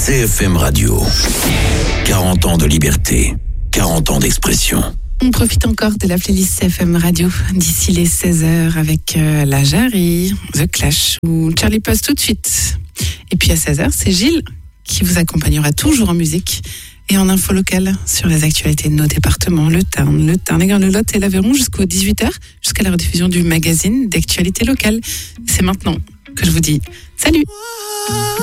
CFM Radio. 40 ans de liberté, 40 ans d'expression. On profite encore de la playlist CFM Radio d'ici les 16h avec La Jarry, The Clash ou Charlie Puth tout de suite. Et puis à 16h, c'est Gilles qui vous accompagnera toujours en musique et en info locale sur les actualités de nos départements, le Tarn, le Lot et l'Aveyron jusqu'aux 18h, jusqu'à la rediffusion du magazine d'actualité locale. C'est maintenant que je vous dis salut.